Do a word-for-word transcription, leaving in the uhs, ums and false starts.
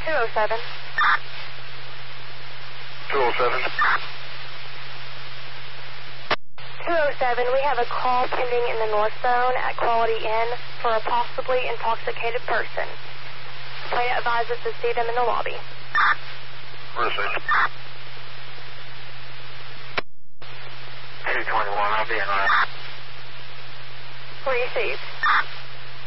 two oh seven. two oh seven. two oh seven, we have a call pending in the North Zone at Quality Inn for a possibly intoxicated person. Plaintiff advises to see them in the lobby. Received. two twenty-one, I'll be in right. Received.